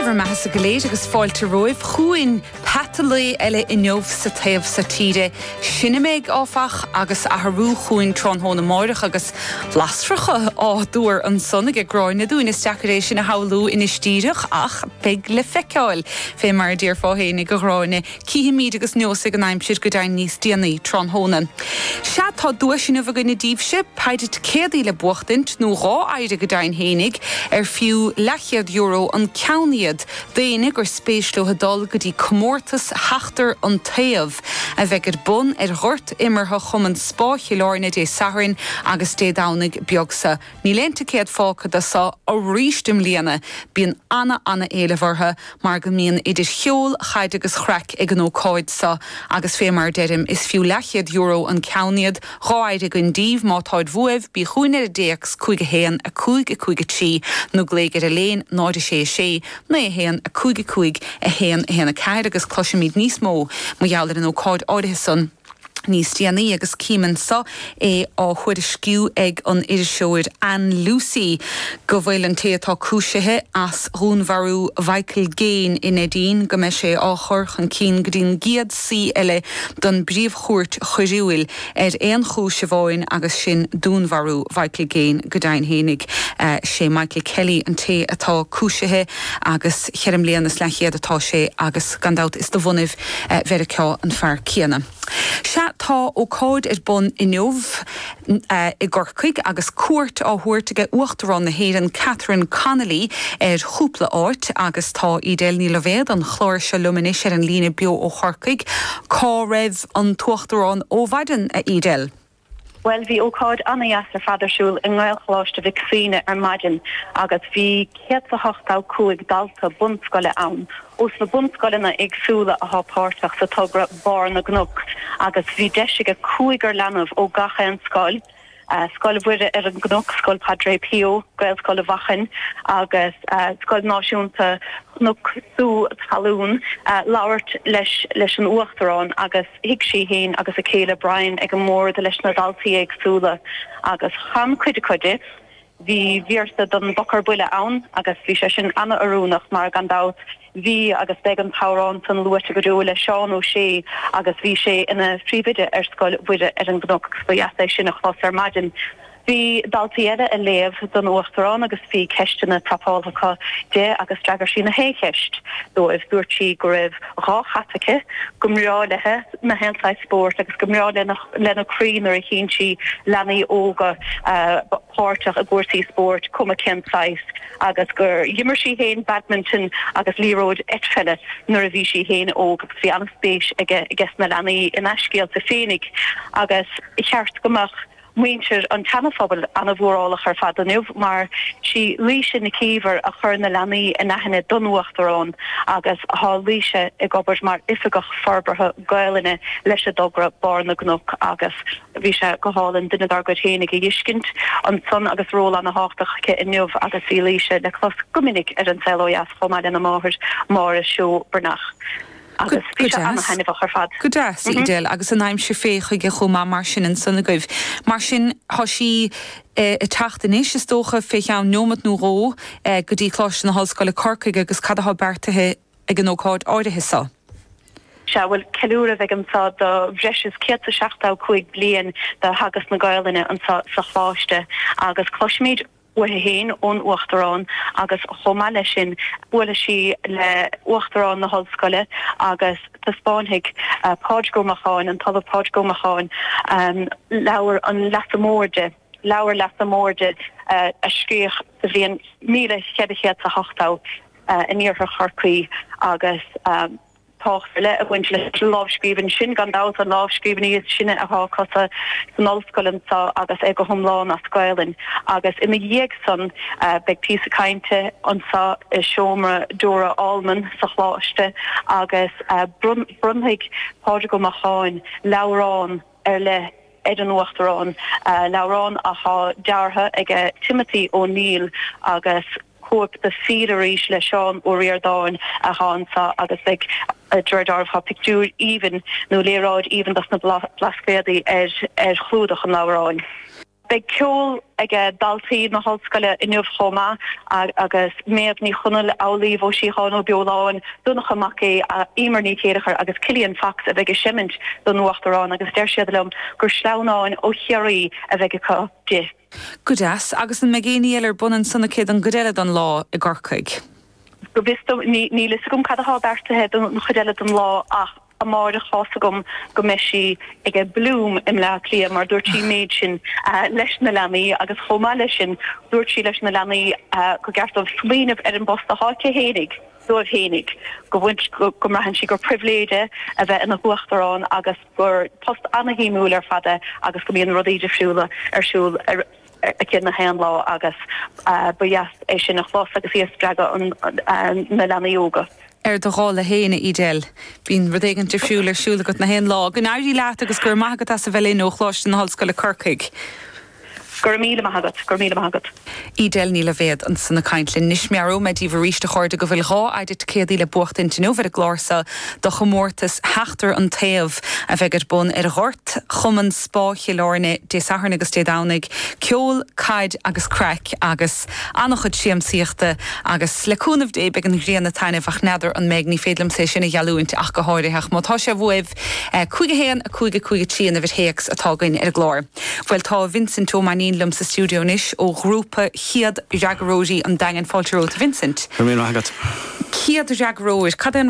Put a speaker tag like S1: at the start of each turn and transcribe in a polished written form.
S1: Ever mahas a galéid agus fáilte roimh chuin patalí eile inneomh sa taobh sa tíre sinna méid áfach agus athrú chuin tronthóna máireach agus lasracha á dúir an sonnig a gráinna dún is deacaréis sin na haulú in istíireach ach big le feiceáil fé mar dír fáhéna go gráinna cíhe míad agus neosa an aimsir go dain níos díanaí tronthóna. Se tá dúisina bh gona díobse paidir céadaí le buchtint nó rá aire go dain hénig fiú €100 an ceanniad déananig gur spéisliú hadal go dtí comórtas heachtar an taobh a bheith bun ghort imirtha chum an spáithilárna dé saharin agus dé dánig beagsa. Ní lénta céad fáca de sa á rístim líana bíon anna éilehhartha mar go míon idir cheol chaid agus chreic ag an ócáid sa agus fé mar derim is fiú €100 an ceanniad ráid ag an díomh mátáid bhuamh bí chuine a déex chuig a héan a chuig tí nó gléigad a léin náide sé na a héan a chuig a héan a ceir agus cloisiimiid níos mó jaall an ócáid áirithe son. Níos díanaí agus címan sa é á chuir a sciú ag an irisisiúir Anne Lucy go bhfuil an téatá cúisithe as rúnmharú Michael Gain in Edín go me sé áchor an cín go dtín giad sí eile don bríomhchúirt choiriúil éon chúise bháin agus sin dúnmharú Michael Gain go dain hénig sé Michael Kelly an té atá cúisithe agus cheirm léanas lechiad atá sé agus gandát is do bhunaibh ver ceá an fear cíanana. Se tá ó cáid bun inneomh I gcorcaig agus cuairt á thuairteige uachtarrán na héireann Catherine Connolly chúpla áit agus tá idéil ní levéad an chlóir se luminis an lína bio ó chorcaig cá raibh an tuachtarrán ó bhaidan a idéil.
S2: Well, vi ócáid anna le fadarsúl in gáilchláiste vi cfine maidin agus vi céad a hochtá cuaig dalta bunscoile ann. Os na bunscoilena ag súla a hápáirteach sa tugra bar na gnúc agus vi deisiige cuaigar lenamh ó gacha an scoil. Scoil bhuiide an gnúc scoil Padre Pio, gael scoil Vachan agus scoil náisiúnta gnúc sú talún lauert leis an uachtarrán agus hiic sí héin agus a céile Brian ag an mór de leis na daltaí ag súla agus cham cuide hí víirsta don bocar buile ann agus bhí sé sin anna arúnach mar gandát hí agus be an tárán san luite go dú le Seán ó sé agus bhí sé ina tríbide scoil buide an gnúc faheasta sin a chlás maidin. Bhí daltaíile a léamh don uachtarrán agus bhí ceistena trapálacha dé agus dragar sin na hécheist. Dóibh dúirtí go raibh rá chatacha gomráilethe na hensáid sport agus gomráile lena crínar a chéintí lenaí óga páirteach a gúirsaí sport cuma ceansáis agus gur dhimar sí héin badminton agus líróid etfelle nuair a bhí sí héin óg agus bhí an spéis ag na lenaí in eiscéal sa fénig agus I cheart gomach muintir an tanafobal an a bhórálach ar fad aniuh mar si líise na cíver a chur na lenaí in nachine donúachtarrán agus há líise I gobert mar ifigach farbartha gailine leis a dogra bar na gnúc agus bhí sé go hálan duine dar go hénig I dhiiscint an son agus róla na háach ce inniuh agus bhí líise le clos gomininic ar an celóias chomáid in na máthir mar a seo bernach. Agus
S1: Godas idéil agus an aimim se fécha go chumá mar sin an sanna goibh. Mar sin há si I tachtanéis is tócha fé an nómad nó ró go dtí chláiste na hallscoile Corcaig agus cadath bertathe ag an ócáid áirithe sa.
S2: Se bhfuil ceúra bheith an sa do bhreis céad a 16 blian de hagas na gaiilena an sa chláiste agus cloisiméid Wethe héin ón uachtarrán agus chomá lei sin bhuaile si le uachtarrán na hallscoile agus tá spáinigh páid gomacháin an talamh páid gomacháin leabhar an lesamórde a scríoch sa bhíon 1708 in níortha Chorcaí agus táchfile a bhaint le lábhscríbin sin gandát an lábhscríbin iad sinne a hácosa san ollscoilin sa agus ag go thomláin a scoilin agus ina dhéag san beag pí a cainte an sa seomra Dora Allman sa chláiste agus brunhaig páide go macháin leabhrán le an uachtarrán leabhrán a há deartha ag Timothy O'Neill agus cuap de fídaríis le Seán ó Riordáin a hása agus ag Dúirdarmh ha picú even nó léráid even das na blascéadaí chlúdach an láráin. Beg ceol ag daltaí na hallscoile inniuh chomá agus méad ní chunal álaí bh sí hána beoláin dúna chamachí a imar ní chéirichar agus Cillian Fox a bheith simint don nuachtarrán agus deir siad lem gur sleáin ó chearí a bheith go dé.
S1: Godas agus an megéí ar bunan sanna céad an goréile an lá i gcorcaig.
S2: Go bhísto ní lis gom cadá bertathe don chuile an lá ach a mar a chásagum go meisi ag a blúm im le lia mar dúirtí méid sin leis na lenaí agus chomá lei sin dúirtí leis na lenaí go gastamh slíanamh ar an bosta háte hénig dúir hénig go bhaint go rahann si gur priviléide a bheith ina huachtarrán agus gur post anna hímúil ar fada agus go míon rodíide friúla arsúl a cin na hen lá agus buas é sin nach chlás agus í straga na lenaí óga.
S1: Do gála héine idéil bín rudéigen defriúlar siúla go na hen lá. Gan airí leat agus gur maigad as a bheith ó chláiste na hallscoile Corcaig.
S2: Gur míle maigad.
S1: Idéil níla bhéad an sanna caintlinn níos mearú me dí bhríiste chuirde go bhfuil rá aidir céad íle bucht in nóhar a glása do chomórtas heachtar an taobh a bheitgad bun ar ghort chuman spáiche lárne dé saharna agus dé dánig ceol, caid agus craic agus annachchud siamsaíochta agus leúnmh dé be an rianna tainefach neidir an méid ní féadlam sé sinna gealúint ach go háirithe má tá sé bhuaibh chuige héan a chuige tíana a bheit héex atágain ar glár. Bhfuil tá Vincent O'Manin lum sa studio nis ó grúpa Chiad Jack Rosie an dagen fáilteróta Vincent.
S3: Ciad
S1: Jack Rose,